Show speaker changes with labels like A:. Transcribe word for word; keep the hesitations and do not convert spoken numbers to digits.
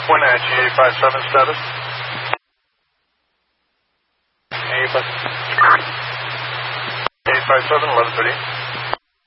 A: One at G eight five seven status. eight five seven, eleven thirty.